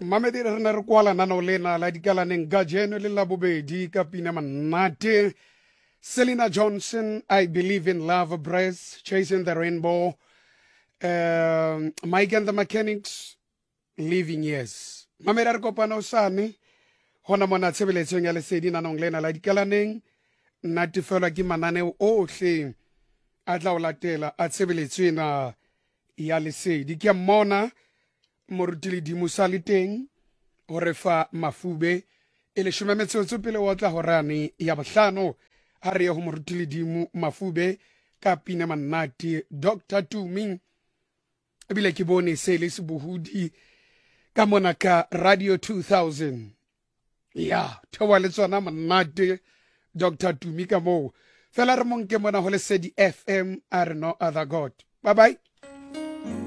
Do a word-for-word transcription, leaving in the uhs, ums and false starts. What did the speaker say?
Mamedi re ne re kwala nano lena la dikalaneng ga jeno le la bobedi ka pina manate. Selena Johnson, I Believe in Love, Breath, Chasing the Rainbow. Uh, Mike and the Mechanics, Living Years. Mamedi re kopana osane hona mona tshebeletsong ya lesedi nanong lena la dikalaneng natefelwa ke mananeo ohle a tla o latela a tshebeletswena ya lesedi ke mmona morutili dimusa le teng o re fa mafube e le shome metsotso pele o tla horane ya bohlano ha re ho morutili dimu mafube ka pina manati Doctor Tumi ebile ke bone se le sebohudi ka mona ka Radio two thousand ya thewa le tsona manati Doctor Tumi ka mo fela re monke mona ho lesedi F M are no other god. Bye bye.